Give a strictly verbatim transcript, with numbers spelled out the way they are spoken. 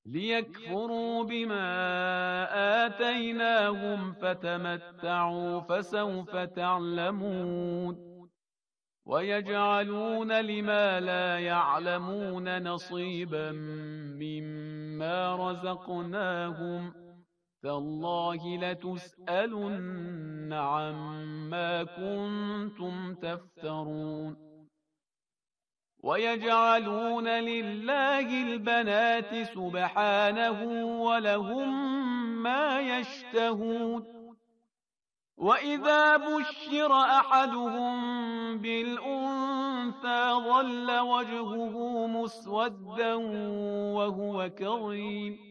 liyakfuru bima atainahum fatamattau fasawfa ta'lamun wayaj'aluna lima la ya'lamuna nasiban mimma razaqnahum tallahi latus'alunna amma kuntum taftarun. ويجعلون لله البنات سبحانه ولهم ما يشتهون وإذا بشر أحدهم بالأنثى ظل وجهه مسودا وهو كظيم